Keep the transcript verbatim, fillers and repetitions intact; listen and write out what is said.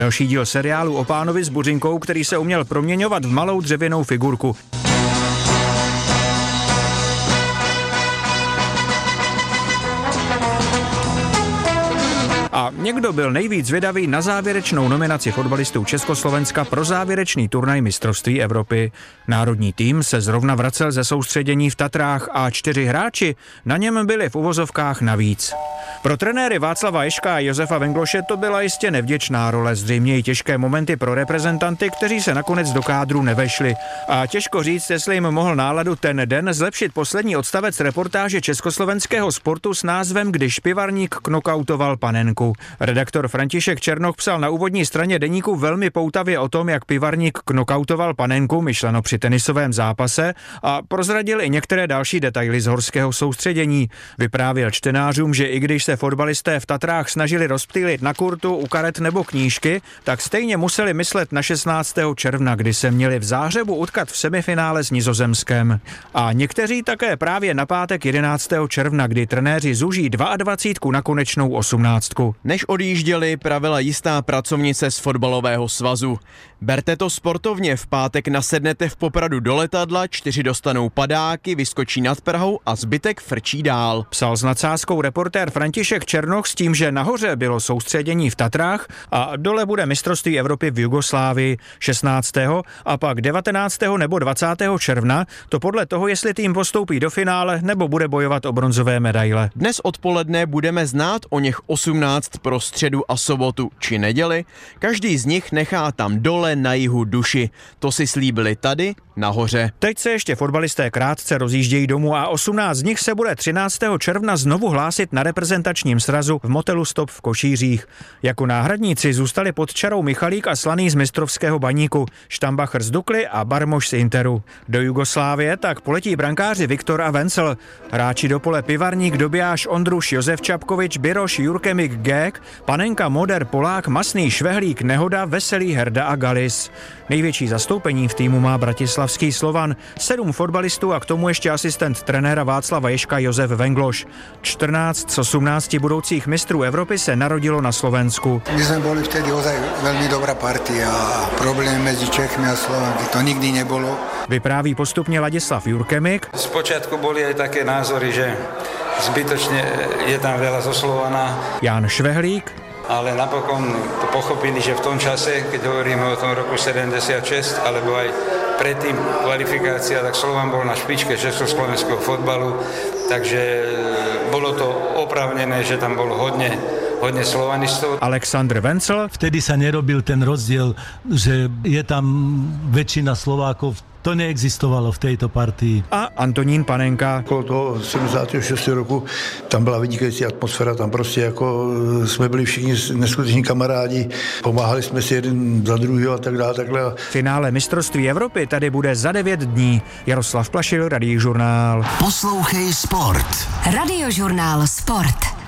Další díl seriálu o pánovi s buřinkou, který se uměl proměňovat v malou dřevěnou figurku. A někdo byl nejvíc zvědavý na závěrečnou nominaci fotbalistů Československa pro závěrečný turnaj mistrovství Evropy. Národní tým se zrovna vracel ze soustředění v Tatrách a čtyři hráči na něm byli v uvozovkách navíc. Pro trenéry Václava Ježka a Josefa Vengloše to byla jistě nevděčná role, zřejmě i těžké momenty pro reprezentanty, kteří se nakonec do kádru nevešli. A těžko říct, jestli jim mohl náladu ten den zlepšit poslední odstavec reportáže československého sportu s názvem Když pivarník knockoutoval panenku. Redaktor František Černoch psal na úvodní straně deníku velmi poutavě o tom, jak pivarník knockoutoval panenku, myšleno při tenisovém zápase, a prozradil i některé další detaily z horského soustředění. Vyprávěl čtenářům, že i když se fotbalisté v Tatrách snažili rozptýlit na kurtu, u karet nebo knížky, tak stejně museli myslet na šestnáctého června, kdy se měli v Záhřebu utkat v semifinále s Nizozemskem. A někteří také právě na pátek jedenáctého června, kdy trenéři zúží dvacítku na konečnou osmnáctku. Než odjížděli, pravila jistá pracovnice z fotbalového svazu. Berte to sportovně, v pátek nasednete v Popradu do letadla, čtyři dostanou padáky, vyskočí nad Prahou a zbytek frčí dál. Psal s nadsázkou reportér František Černoch s tím, že nahoře bylo soustředění v Tatrách a dole bude mistrovství Evropy v Jugoslávii šestnáctého a pak devatenáctého nebo dvacátého června, to podle toho, jestli tým postoupí do finále nebo bude bojovat o bronzové medaile. Dnes odpoledne budeme znát o něch osmnáct pro středu a sobotu či neděli. Každý z nich nechá tam dole na jihu duši. To si slíbili tady, nahoře. Teď se ještě fotbalisté krátce rozjíždějí domů a osmnáct z nich se bude třináctého června znovu hlásit na reprezentačním srazu v motelu Stop v Košířích. Jako náhradníci zůstali pod čarou Michalík a Slaný z mistrovského Baníku, Štambacher z Dukly a Barmoš z Interu. Do Jugoslávie tak poletí brankáři Viktor a Vencel. Hráči do pole Pivarník, Dobijáš, Ondruš, Josef Čapkovič, Biroš, Jurkemik, Gék, Panenka, Moder, Polák, Masný, Švehlík, Nehoda, Veselý, Herda a Galis. Největší zastoupení v týmu má bratislavský Slovan, sedm fotbalistů a k tomu ještě asistent trenéra Václava Ježka Josef Vengloš. čtrnáct z osmnácti budoucích mistrů Evropy se narodilo na Slovensku. My jsme byli vtedy ozaj velmi dobrá partia a problémy mezi Čechmi a Slovanky to nikdy nebylo. Vypráví postupně Ladislav Jurkemik. Zpočátku boli aj také názory, že zbytočne je tam veľa zo Slovana. Jan Švehlík. Ale napokon to pochopili, že v tom čase, keď hovoríme o tom roku sedemdesiatšesť, alebo aj predtým kvalifikácia, tak Slovan bol na špičke československého fotbalu, takže bolo to oprávnené, že tam bolo hodne hodne slovanistov. Aleksandr Vencel. Vtedy sa nerobil ten rozdiel, že je tam väčšina Slovákov. To neexistovalo v tejto partii. A Antonín Panenka. Okolo toho sedmdesátého šestého roku tam byla vynikající atmosféra, tam prostě jako jsme byli všichni neskuteční kamarádi, pomáhali jsme si jeden za druhého a tak dále. Takhle. Finále mistrovství Evropy tady bude za devět dní. Jaroslav Plašil, Radiožurnál. Poslouchej sport. Radiožurnál Sport.